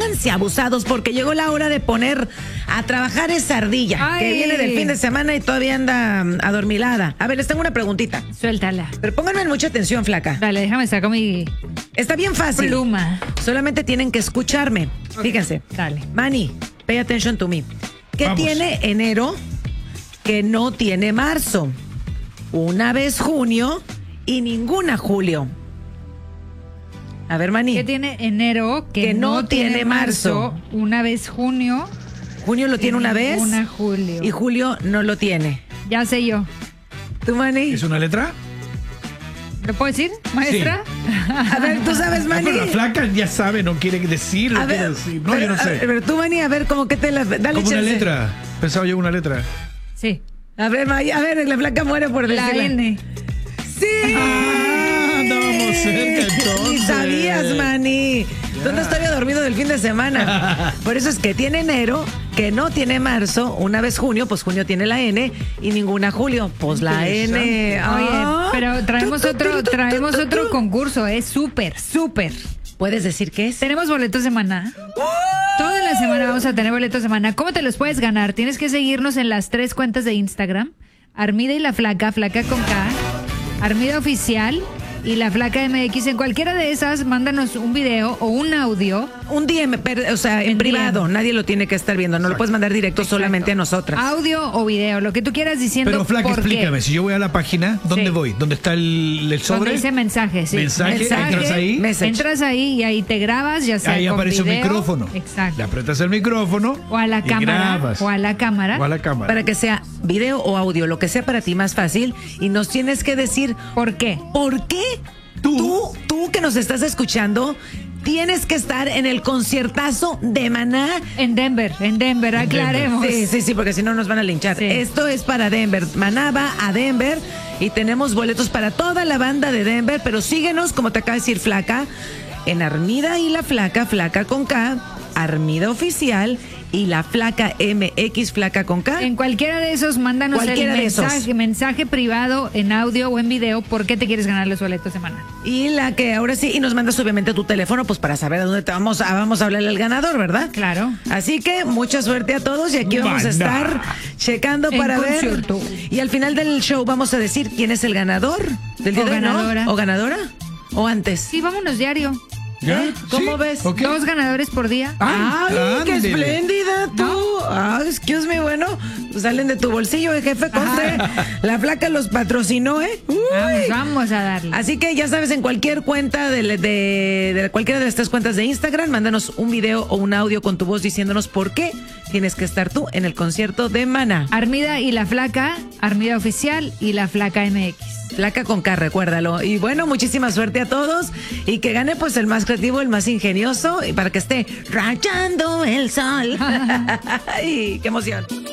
pónganse abusados porque llegó la hora de poner a trabajar esa ardilla. Ay. Que viene del fin de semana y todavía anda adormilada. A ver, les tengo una preguntita. Suéltala. Pero pónganme mucha atención, flaca. Dale, déjame sacar mi Está bien fácil. pluma. Solamente tienen que escucharme. Ok, Fíjense. dale. Manny, pay attention to me. ¿Qué Vamos. tiene enero que no tiene marzo? Una vez junio y ninguna julio. A ver, Manny. ¿Qué tiene enero que no tiene marzo? Una vez junio. Junio lo tiene una vez Una julio. y julio no lo tiene. Ya sé yo. ¿Tú, Manny? ¿Es una letra? ¿Lo puedo decir, maestra? A ver, ¿tú sabes, Ah, Manny? pero la flaca ya sabe, no quiere decir, no A quiere ver, decir. No, pero, yo no sé. Pero tú, Manny, a ver, ¿cómo que te la... Dale Como una chance. letra. Pensaba yo una letra. Sí. A ver, la flaca muere por La decirla. N. ¡Sí! Ah, andábamos cerca entonces. Ni sabías, Manny. Tú no estabas dormido del fin de semana. Por eso es que tiene enero, que no tiene marzo. Una vez junio, pues junio tiene la N y ninguna julio, pues la N. Oye, Ah. pero traemos otro concurso, es súper, súper. ¿Puedes decir qué es? Tenemos boletos de Maná. Toda la semana vamos a tener boletos de Maná. ¿Cómo te los puedes ganar? Tienes que seguirnos en las 3 cuentas de Instagram. Armida y la Flaca, Flaca con K. Armida Oficial y la Flaca MX. En cualquiera de esas, mándanos un video o un audio. Un DM, o sea, en En privado. DM. Nadie lo tiene que estar viendo. No lo puedes mandar directo solamente a nosotras. Audio o video, lo que tú quieras diciendo. Pero flaca, por qué. explícame. Si yo voy a la página, ¿dónde Sí. voy? ¿Dónde está el sobre? Donde dice mensaje, sí. Mensaje, entras ahí. Message. Entras ahí y ahí te grabas, ya sea Ahí con aparece un video. micrófono. Exacto. Le apretas el micrófono. O a la y cámara. grabas. O a la cámara. O a la cámara. Para que sea video o audio, lo que sea para ti más fácil. Y nos tienes que decir ¿Por qué? ¿por qué tú que nos estás escuchando tienes que estar en el conciertazo de Maná? En Denver, aclaremos. Sí, porque si no nos van a linchar. Sí. Esto es para Denver. Maná va a Denver y tenemos boletos para toda la banda de Denver, pero síguenos, como te acaba de decir Flaca, en Armida y la Flaca, Flaca con K, Armida Oficial y la Flaca MX, Flaca con K. En cualquiera de esos, mándanos Cualquiera de el esos. mensaje privado en audio o en video. ¿Por qué te quieres ganar los boletos de Maná? Y la que ahora sí, y nos mandas obviamente tu teléfono, pues para saber a dónde te vamos a hablarle al ganador, ¿verdad? Claro. Así que mucha suerte a todos y aquí vamos a Maná. estar checando En para concierto. ver. Y al final del show vamos a decir quién es el ganador del día O de hoy, ¿no? ganadora. ¿O ganadora? ¿O antes? Sí, vámonos diario. ¿Ya? ¿Cómo ¿Sí? ves? Ok. 2 ganadores por día. ¡Ay, qué ándele. espléndida tú! Ah, excuse me, bueno, pues salen de tu bolsillo, jefe, conste. La Flaca los patrocinó, ¿eh? Uy. Vamos a darle. Así que ya sabes, en cualquier cuenta de cualquiera de las 3 cuentas de Instagram, mándanos un video o un audio con tu voz diciéndonos por qué tienes que estar tú en el concierto de Maná. Armida y la Flaca, Armida Oficial y la Flaca MX. Flaca con K, recuérdalo. Y bueno, muchísima suerte a todos y que gane pues el más creativo, el más ingenioso y para que esté rayando el sol. ¡Ay, qué emoción!